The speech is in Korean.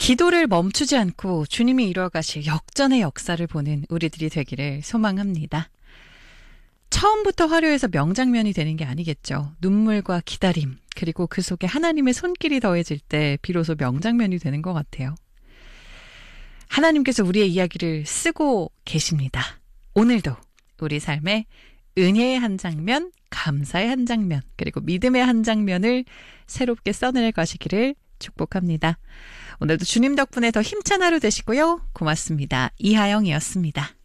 기도를 멈추지 않고 주님이 이뤄가실 역전의 역사를 보는 우리들이 되기를 소망합니다. 처음부터 화려해서 명장면이 되는 게 아니겠죠. 눈물과 기다림, 그리고 그 속에 하나님의 손길이 더해질 때 비로소 명장면이 되는 것 같아요. 하나님께서 우리의 이야기를 쓰고 계십니다. 오늘도 우리 삶에 은혜의 한 장면, 감사의 한 장면, 그리고 믿음의 한 장면을 새롭게 써낼 가시기를 축복합니다. 오늘도 주님 덕분에 더 힘찬 하루 되시고요. 고맙습니다. 이하영이었습니다.